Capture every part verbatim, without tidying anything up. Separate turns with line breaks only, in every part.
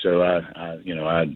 So I, I you know, I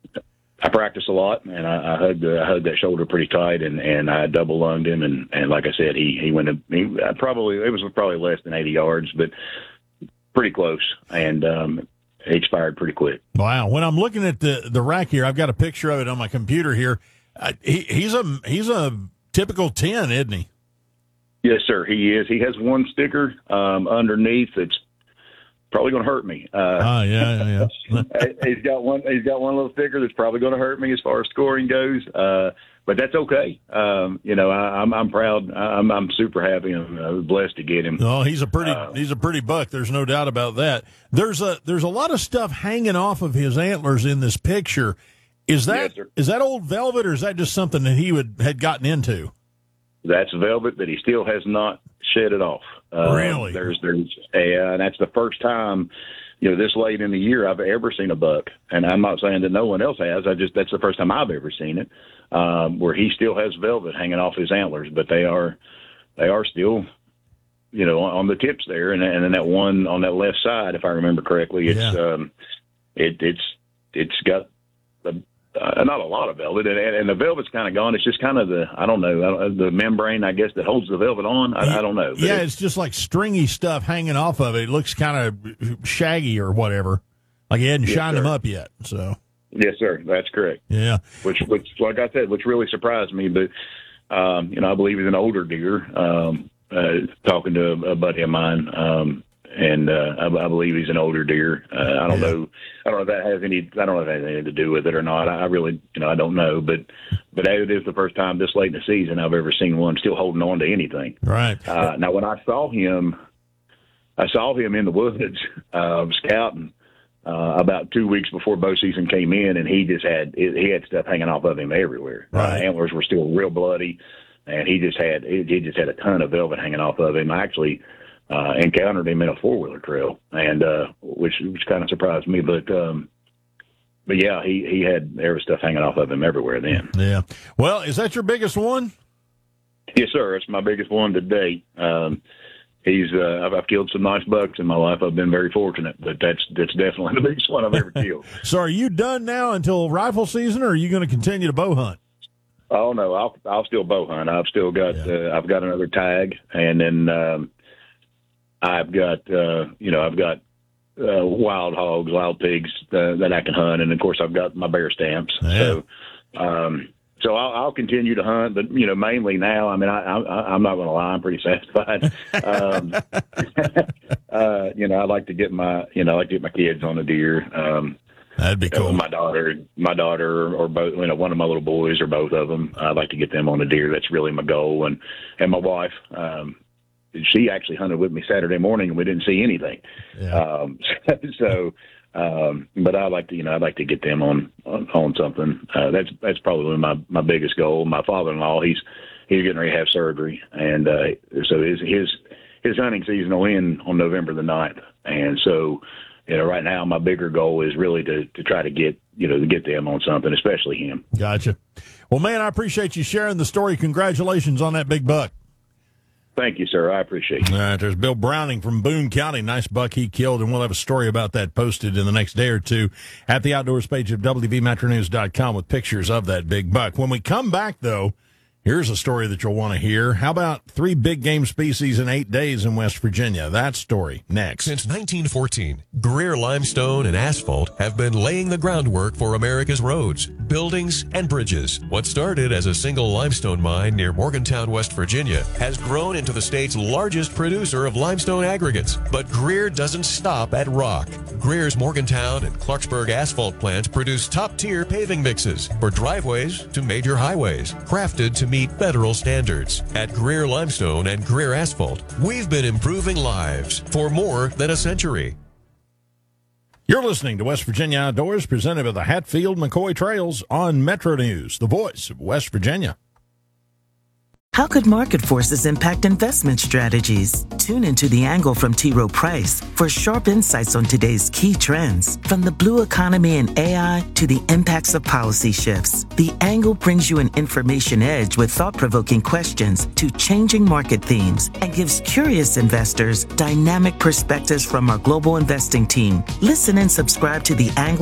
I practiced a lot, and I, I hugged I hugged that shoulder pretty tight, and, and I double lunged him, and, and like I said, he he went he probably it was probably less than eighty yards, but pretty close, and um, he expired pretty quick.
Wow! When I'm looking at the, the rack here, I've got a picture of it on my computer here. Uh, he, he's a he's a typical ten, isn't he?
Yes, sir. He is. He has one sticker um, underneath that's probably going to hurt me. Uh,
oh yeah, yeah. yeah.
he's got one. He's got one little sticker that's probably going to hurt me as far as scoring goes. Uh, but that's okay. Um, you know, I, I'm I'm proud. I'm I'm super happy and uh, blessed to get him.
Oh, he's a pretty
uh,
he's a pretty buck. There's no doubt about that. There's a there's a lot of stuff hanging off of his antlers in this picture. Is that
yes,
is that old velvet, or is that just something that he would had gotten into?
That's velvet, but he still has not shed it off. Uh,
really?
There's, there's, a, uh, and that's the first time, you know, this late in the year I've ever seen a buck. And I'm not saying that no one else has. I just that's the first time I've ever seen it, um, where he still has velvet hanging off his antlers, but they are, they are still, you know, on the tips there, and and then that one on that left side, if I remember correctly, it's,
yeah.
um, it it's it's got a. Uh, not a lot of velvet, and, and the velvet's kind of gone. It's just kind of the, I don't know, the membrane, I guess, that holds the velvet on. I, I don't know.
Yeah, it's, it's just like stringy stuff hanging off of it. It looks kind of shaggy or whatever, like he hadn't
yes,
shined
sir.
them up yet. So
yes, sir, that's correct.
Yeah,
which, which, like I said, which really surprised me. But um, you know, I believe he's an older deer. Um, uh, talking to a, a buddy of mine. Um, And uh, I, I believe he's an older deer. Uh, I don't
yeah.
know. I don't know if that has any. I don't know if that has anything to do with it or not. I, I really, you know, I don't know. But, but it is the first time this late in the season I've ever seen one still holding on to anything.
Right.
Uh, now, when I saw him, I saw him in the woods uh, scouting uh, about two weeks before bow season came in, and he just had he had stuff hanging off of him everywhere.
Right.
Uh, antlers were still real bloody, and he just had he just had a ton of velvet hanging off of him. I actually. Uh, encountered him in a four-wheeler trail, and uh, which which kind of surprised me. But um, but yeah, he, he had there was stuff hanging off of him everywhere then.
Yeah. Well, is that your biggest one?
Yes, sir. It's my biggest one to date. Um, he's uh, I've, I've killed some nice bucks in my life. I've been very fortunate, but that's that's definitely the biggest one I've ever killed.
So, are you done now until rifle season, or are you going to continue to bow hunt?
Oh no, I'll I'll still bow hunt. I've still got
Yeah.
uh, I've got another tag, and then. Um, I've got, uh, you know, I've got uh, wild hogs, wild pigs uh, that I can hunt, and of course I've got my bear stamps.
Yeah.
So, um, so I'll, I'll continue to hunt, but you know, mainly now. I mean, I, I, I'm not going to lie, I'm pretty satisfied. um, uh, you know, I like to get my, you know, I like to get my kids on a deer. Um,
That'd be cool.
Uh, my daughter, my daughter, or both, you know, one of my little boys, or both of them. I'd like to get them on a deer. That's really my goal, and and my wife. Um, She actually hunted with me Saturday morning, and we didn't see anything.
Yeah.
Um, so, um, but I like to, you know, I'd like to get them on on, on something. Uh, that's that's probably my my biggest goal. My father-in-law, he's he's getting ready to have surgery, and uh, so his his his hunting season will end on November the ninth. And so, you know, right now my bigger goal is really to to try to get you know to get them on something, especially him.
Gotcha. Well, man, I appreciate you sharing the story. Congratulations on that big buck.
Thank you, sir. I appreciate it.
All right, there's Bill Browning from Boone County. Nice buck he killed, and we'll have a story about that posted in the next day or two at the Outdoors page of W V Metro News dot com with pictures of that big buck. When we come back, though, here's a story that you'll want to hear. How about three big game species in eight days in West Virginia? That story next.
Since nineteen fourteen, Greer Limestone and Asphalt have been laying the groundwork for America's roads, buildings, and bridges. What started as a single limestone mine near Morgantown, West Virginia, has grown into the state's largest producer of limestone aggregates. But Greer doesn't stop at rock. Greer's Morgantown and Clarksburg asphalt plants produce top-tier paving mixes for driveways to major highways, crafted to meet federal standards. At Greer Limestone and Greer Asphalt, we've been improving lives for more than a century.
You're listening to West Virginia Outdoors, presented by the Hatfield McCoy Trails on Metro News, the voice of West Virginia.
How could market forces impact investment strategies? Tune into The Angle from T. Rowe Price for sharp insights on today's key trends. From the blue economy and A I to the impacts of policy shifts, The Angle brings you an information edge with thought-provoking questions to changing market themes and gives curious investors dynamic perspectives from our global investing team. Listen and subscribe to The Angle